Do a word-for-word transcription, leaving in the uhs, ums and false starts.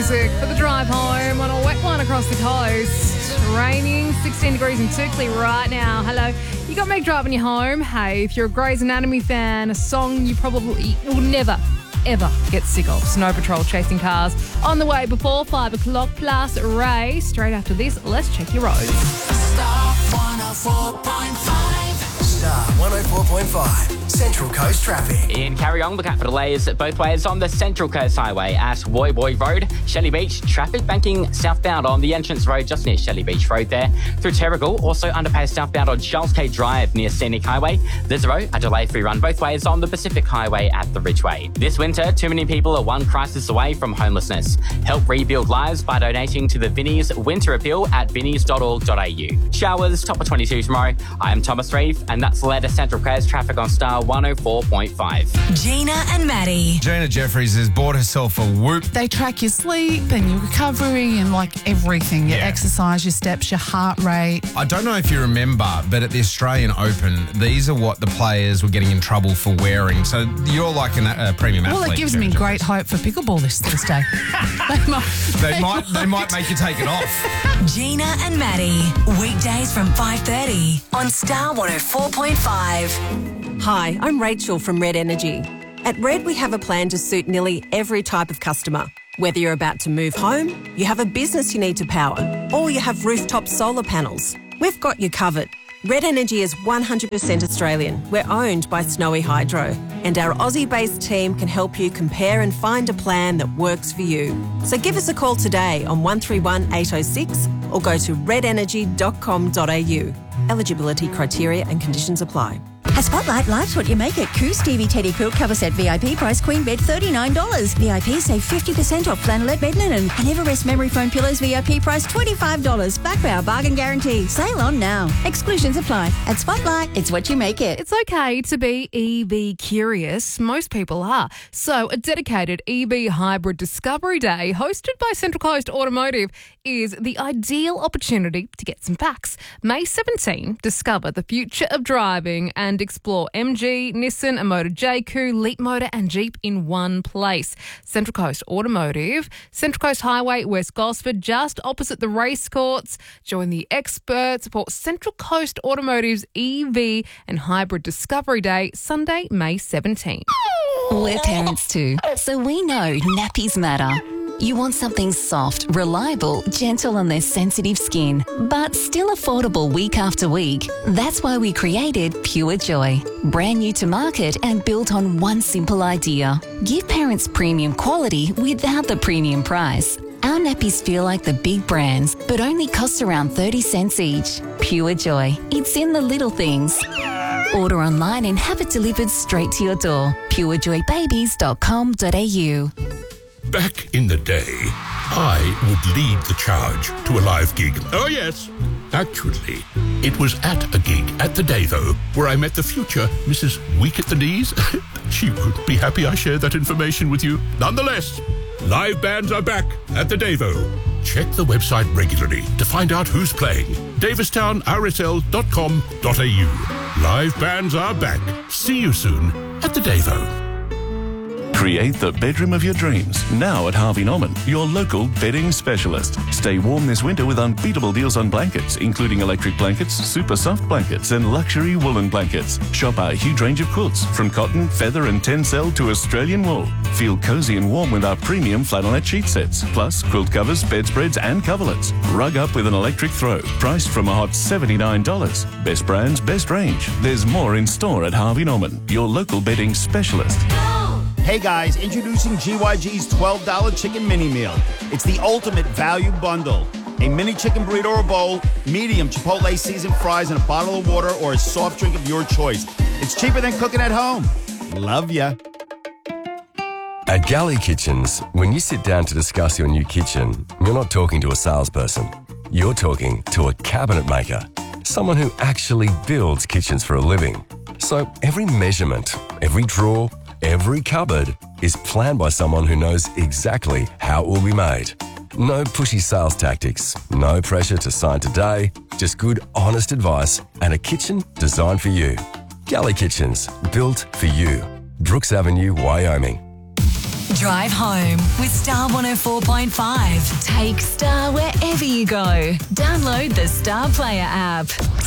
music for the drive home on a wet one across the coast. Raining, sixteen degrees in Toukley right now. Hello. You got Meg driving you home. Hey, if you're a Grey's Anatomy fan, a song you probably will never, ever get sick of. Snow Patrol chasing cars on the way before five o'clock plus Ray. Straight after this, let's check your roads. Star one oh four point five. Star one oh four point five. Central Coast traffic. In Carryong, the capital A is both ways on the Central Coast Highway at Woy Woy Road, Shelley Beach. Traffic banking southbound on the entrance road just near Shelley Beach Road there. Through Terrigal, also underpass southbound on Charles K Drive near Scenic Highway. Lisero, a delay-free run both ways on the Pacific Highway at the Ridgeway. This winter, too many people are one crisis away from homelessness. Help rebuild lives by donating to the Vinnie's Winter Appeal at vinnies dot org dot a u. Showers, top of twenty-two tomorrow. I am Thomas Reeve, and that's the latest Central Coast traffic on Star one oh four point five. Gina and Maddie. Gina Jeffries has bought herself a Whoop. They track your sleep and your recovery and like everything, your Yeah. exercise, your steps, your heart rate. I don't know if you remember, but at the Australian Open, these are what the players were getting in trouble for wearing. So you're like a uh, premium athlete. Well, it gives Gina me Jeffries. great hope for pickleball this Thursday. they might, They might, they might make you take it off. Gina and Maddie. Weekdays from five thirty on Star one oh four point five. Hi, I'm Rachel from Red Energy. At Red, we have a plan to suit nearly every type of customer. Whether you're about to move home, you have a business you need to power, or you have rooftop solar panels, we've got you covered. Red Energy is one hundred percent Australian. We're owned by Snowy Hydro, and our Aussie-based team can help you compare and find a plan that works for you. So give us a call today on one three one eight oh six or go to red energy dot com dot a u. Eligibility criteria and conditions apply. A Spotlight Life's what you make it. Coo Stevie Teddy Quilt Cover Set V I P price queen bed thirty-nine dollars. V I P save fifty percent off flannelette bed linen. And Everest Memory Foam Pillows V I P price twenty-five dollars. Back by our bargain guarantee. Sale on now. Exclusions apply. At Spotlight, it's what you make it. It's okay to be E V curious. Most people are. So a dedicated E V hybrid discovery day hosted by Central Coast Automotive is the ideal opportunity to get some facts. May seventeenth, discover the future of driving and explore M G, Nissan, a Motor J Q, Leap Motor and Jeep in one place. Central Coast Automotive, Central Coast Highway, West Gosford, just opposite the race courts. Join the experts for Central Coast Automotive's E V and Hybrid Discovery Day, Sunday, May seventeenth. We're parents too, so we know nappies matter. You want something soft, reliable, gentle on their sensitive skin, but still affordable week after week. That's why we created Pure Joy. Brand new to market and built on one simple idea. Give parents premium quality without the premium price. Our nappies feel like the big brands, but only cost around thirty cents each. Pure Joy. It's in the little things. Order online and have it delivered straight to your door. pure joy babies dot com dot a u. Back in the day, I would lead the charge to a live gig. Oh, yes. Actually, it was at a gig at the Davo where I met the future Missus Weak at the Knees. She won't be happy I shared that information with you. Nonetheless, live bands are back at the Davo. Check the website regularly to find out who's playing. davistown r s l dot com dot a u. Live bands are back. See you soon at the Davo. Create the bedroom of your dreams now at Harvey Norman, your local bedding specialist. Stay warm this winter with unbeatable deals on blankets, including electric blankets, super soft blankets, and luxury woolen blankets. Shop our huge range of quilts, from cotton, feather, and tencel to Australian wool. Feel cozy and warm with our premium flannelette sheet sets, plus quilt covers, bedspreads, and coverlets. Rug up with an electric throw, priced from a hot seventy-nine dollars. Best brands, best range. There's more in store at Harvey Norman, your local bedding specialist. Hey guys, introducing G Y G's twelve dollar chicken mini meal. It's the ultimate value bundle. A mini chicken burrito or bowl, medium Chipotle seasoned fries, and a bottle of water or a soft drink of your choice. It's cheaper than cooking at home. Love ya. At Galley Kitchens, when you sit down to discuss your new kitchen, you're not talking to a salesperson. You're talking to a cabinet maker, someone who actually builds kitchens for a living. So every measurement, every drawer, every cupboard is planned by someone who knows exactly how it will be made. No pushy sales tactics, no pressure to sign today, just good, honest advice and a kitchen designed for you. Galley Kitchens, built for you. Brooks Avenue, Wyoming. Drive home with Star one oh four point five. Take Star wherever you go. Download the Star Player app.